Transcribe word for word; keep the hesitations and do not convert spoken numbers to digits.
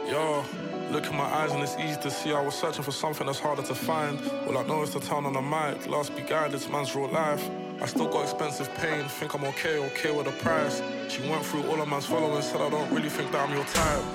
Yo, look in my eyes and it's easy to see I was searching for something that's harder to find. All I know is the town on the mic, last be guided, this man's real life. I still got expensive pain, think I'm okay, okay with the price. She went through all of man's following, said I don't really think that I'm your type.